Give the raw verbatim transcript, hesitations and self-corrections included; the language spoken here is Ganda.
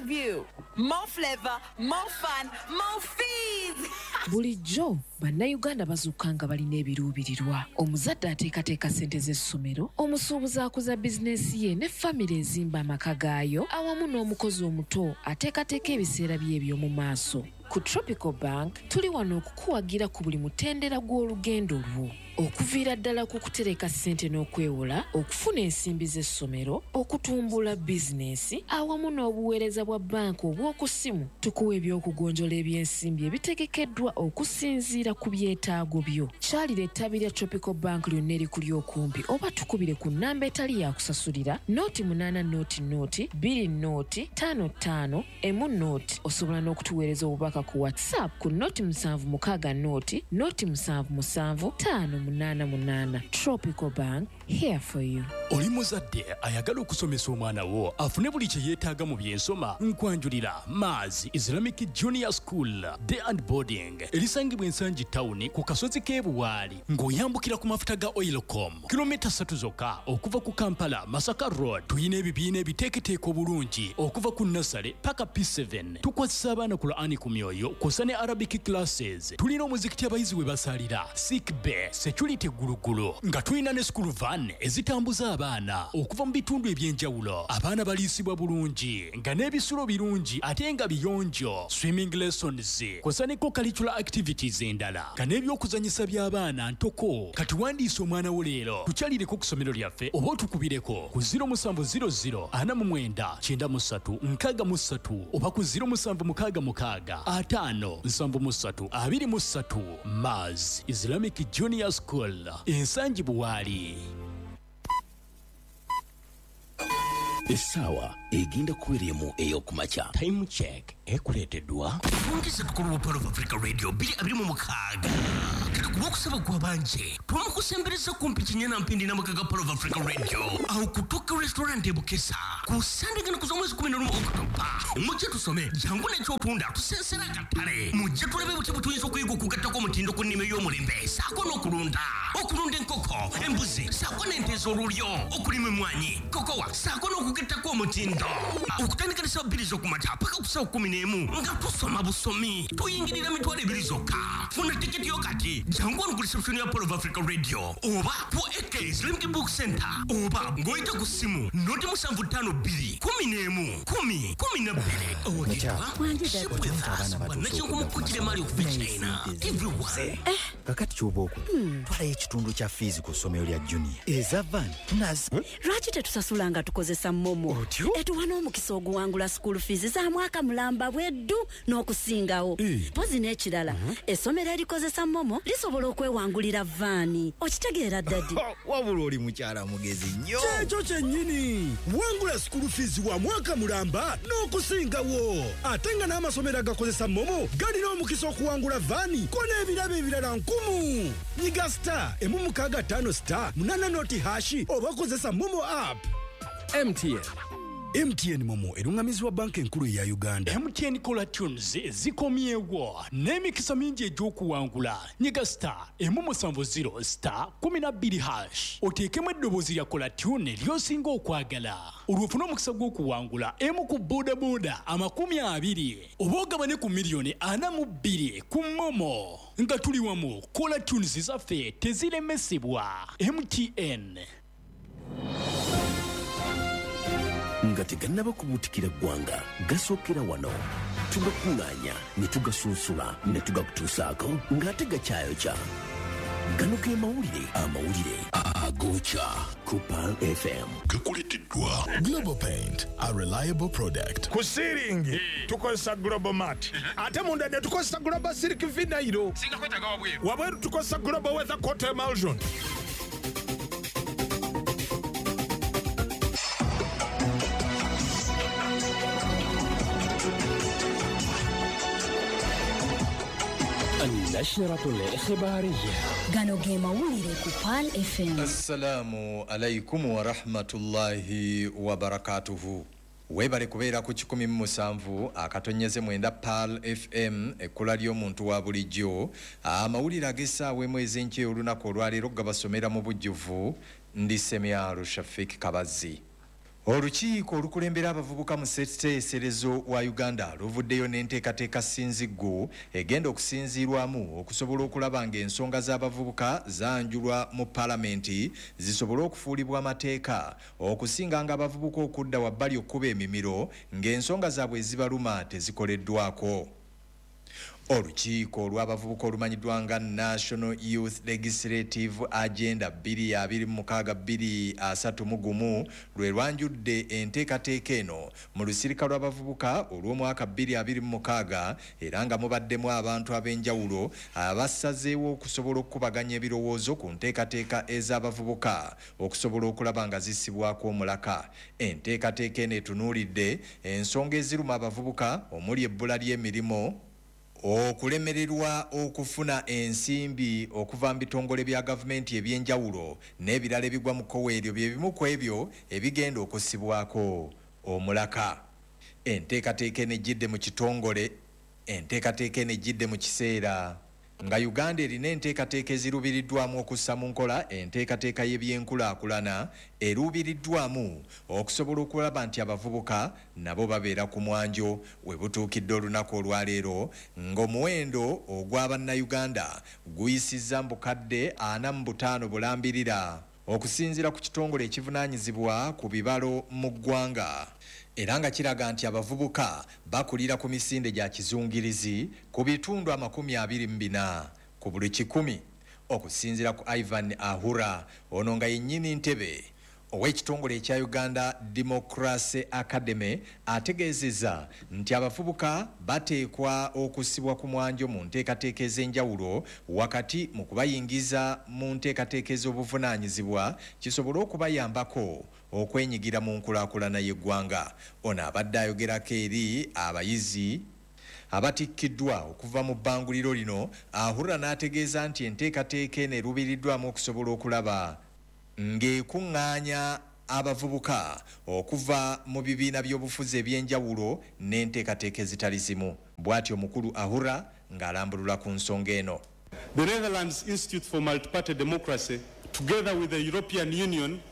view. More flavor, more fun, more fees. Bulijjo bannayuganda bazuukanga balina ebiruubirirwa. Omuzadde ateekateeka ssente z'essomero, omusuubuzi akuza bizinensi ye ne famire ezimba amaka gaayo, awamu n'omukozi omuto ateekateeka ebiseera bye eby'omu maaso. Ku Tropical Bank tuli wano okukuwagira ku buli mutendera gw'olugendo lwo. Okuviira ddala ku kutereka ssente n'okwewola, okufuna ensimbi z'essomero, okutumbula bizinensi, awamu n'obuweereza bwa banka obw'oku ssimu. Tukuwa ebyokugonjola ebyensimbi ebitegekeddwa okusinziira ku byetaago byo. Kyalira ettabi lya Tropical Bank lyonna erikuli okumpi oba tukubire ku nnamba etali ya kusasulira nooti munaana nooti nooti bbiri nooti ttaano ttaano emu nooti. Osobola n'okutuweereza obubaka ku WhatsApp ku nooti musanvu mukaaga nooti nooti musanvu musanvu ttaano munaana munaana. Tropical Bank, here for you. Oli muzadde ayagala okusomesa omwana wo afune buli kye yeetaaga mu byensoma, nkwanjulira Maz Islamic Junior School Day and Boarding erisangibwa ensangi town ku kasozi k'ebuwaali ng'oyambukira ku mafuta ga Oilcom kilomita ssatu zokka okuva ku Kampala Masaka Road. Tuyina ebibiina ebiteeketeeka obulungi okuva ku Nasale paka P seven. Tukwasisa abaana ku Qur'ani ku myoyo kw'ossa ne Arabic classes. Tulina omuzikiti abayizi we basalira, sick bay, security gulugulu, nga tulina ne school van ezitambuza abaana okuva mu bitundu ebyenjawulo. Abaana baliisibwa bulungi nga n'ebisulo birungi ate nga biyonjo. Swimming lessons kw'ossa ne co-curricular activities endala nga n'ebyokuzanyisa by'abaana ntoko. Kati wandiisa omwana wo leero tukyalireko ku ssomero lyaffe oba otukubireko ku zero musanvu zero zero ana mu mwenda kyenda mu ssatu nkaaga mu ssatu oba ku zero musanvu mukaaga mukaaga ataano nsanvu mu ssatu abiri mu ssatu. Maz Islamic Junior School, ensangi buwaali. Essaawa egenda kubeeremu ey'okumakya. Time check ekuleeteddwa Fungisa tukulu Opera of Africa Radio bbiri abiri mu mukaaga. Kati kuba okusaba kwa banje twamukusembereza kumpi kinyana mpindi na makaga Opera of Africa Radio aho kutoka restaurant ebukesa ku Sunday gana kuza mwezi kumi na lumu Oktoba. Mujje tusome jangu n'ekyotunda tusensera katale. Mujje tulabe buti butuyinza okuyiga okugattako omutindo ku nnime y'omulembe saako n'okulunda okulunda enkoko embuzi saako n'ente ez'olulyo okulima emmwanyi kokowa saako n'okugattako omutindo okutandika ne ssaawa bbiri z'okumakya paka ku ssaawa kumi n'emu nga tusoma busomi tuyingirira mitwalo ebiri zokka. Funa tiketi yo kati jangu wano ku reception ya Apollo of Africa Radio oba ku A K Islamic Book Center oba ng'oyita ku ssimu noti musanvu ttaano bbiri kumi n'emu kumi kumi na bbiri. Owagirwa ship with us bannakyenkumukukira maali okuva China everyone. Kakati ky'obooko twalayo ekitundu kya fiizi ku ssomero lya junior eza van tunazi lwaki tetusasula nga tukozesa momo etuwa n'omukisa oguwangula school fees za mwaka mulamba bweddu n'okusingawo. Pozi n'ekirala essomero erikozesa momo lisobola okwewangulira vaani. Okitegeera dadi? wabula oli mukyala mugezi nnyo. Kyekyo kyennyini wangula school fees wa mwaka mulamba n'okusingawo. Ate nga n'amasomero agakozesa momo galina omukisa okuwangula vaani ko n'ebirabo ebirala nkumu. Nyiga star emu mukaaga ttaano star munaana noti hashi oba kozesa momo app. M T N. M T N Momo erungamizibwa banka enkulu ya Uganda. M T N Cola Tunes zikomyewo n'emikisa mingi egy'okuwangula. Nyiga star emu musanvu zero star kumi na bbiri hash oteekemu eddoboozi lya Cola Tune ly'osinga okwagala olw'ofuna omukisa gw'okuwangula emu ku bodaboda amakumi abiri oba ogabane ku miliyoni ana mu bbiri ku Momo. Nga tuli wamu Cola Tunes zaffe teziremesebwa. M T N. nga tegannaba kubuutikira ggwanga gasookera wano tugakuŋŋaanya ne tugasunsula ne tugakutuusaako ng'ate gakyayokya. Gano ge mawulire amawulire agookya ku Pearl F M. Gakuleeteddwa Global Paint, a reliable product. Ku sealing tukozesa Global Mat ate munda ne tukozesa Global Silk Vinyl. Singa kwetaaga wabweru wabweru tukozesa Global Weather Coat Emulsion. النشرة الإخبارية gano ge mawulire ku Pearl F M. Assalamu alaikum wa rahmatullahi wa barakatuhu. Webale kubeera ku kikumi mu musanvu akatonyeze mwenda Pearl F M ekkula ly'omuntu wa bulijjo. Amawulire ag'essaawa emu ez'enkya olunaku olwaleero gabasomera mu bujjuvu ndi Semyaru Shafik Kabazi. Olukiiko olukulembera abavubuka mu sseeteeserezo wa Uganda luvuddeyo n'enteekateeka ssinziggu egenda okusinziirwamu okusobola okulaba ng'ensonga z'abavubuka zanjulwa mu paalamenti zisobole okufuulibwa amateeka okusinga ng'abavubuka okudda wabbali okkuba emimiro ng'ensonga zaabwe ezibaluma tezikoleddwako. Olukiiko olw'abavubuka olumanyiddwa nga National Youth Legislative Agenda bbiri abiri mu mukaaga bbiri asatu mu gumu lwe lwanjudde enteekateeka eno mu lusirika lw'abavubuka olw'omwaka bbiri abiri mu mukaaga era nga mubaddemu abantu ab'enjawulo abasazeewo okusobola okukubaganya ebirowoozo ku nteekateeka ez'abavubuka okusobola okulaba nga zissibwako omulaka. Enteekateeka eno etunuulidde ensonga eziruma abavubuka omuli ebbula ly'emirimu, okulemererwa okufuna ensimbi okuva mu bitongole bya gavumenti ebyenjawulo n'ebirala ebigwa mu kkowa eryo bye bimu ku ebyo ebigenda okussibwako omulaka. Enteekateeka eno ejjidde mu kitongole enteekateeka eno ejjidde mu kiseera nga Uganda erina enteekateeka ezirubiriddwamu okussa mu nkola enteekateeka y'ebyenkulaakulana eruubiriddwamu okusobola okulaba nti abavubuka nabo babeera ku mwanjo we butuukidde olunaku olwaleero ng'omuwendo ogw'abannayuganda guyisizza mu bukadde ana mu butaano bulambirira okusinziira ku kitongole ekivunaanyizibwa ku bibalo mu ggwanga. Era nga kiraga nti abavubuka bakulira ku misinde gya kizungirizi ku bitundu amakumi abiri mu bina ku buli kikumi okusinziira ku Ivan Ahura ono nga yennyini ntebe ow'ekitongole ekya Uganda Democracy Academy ategeezezza nti abavubuka bateekwa okussibwa ku mwanjo mu nteekateeka ez'enjawulo wakati mu kubayingiza mu nteekateeka ez'obuvunaanyizibwa kisobole okubayambako okwenyigira mu nkulaakulana y'eggwanga. Ono abadde ayogerako eri abayizi abatikkiddwa okuva mu bbanguliro lino. Ahura n'ategeeza nti enteekateeka eno erubiriddwamu okusobola okulaba ng'ekuŋŋaanya abavubuka okuva mu bibiina by'obufuzi ebyenjawulo n'enteekateeka ezitali zimu. Bw'atyo Mukulu Ahura ng'alambulula ku nsonga eno. The Netherlands Institute for Multi-Party Democracy, together with the European Union,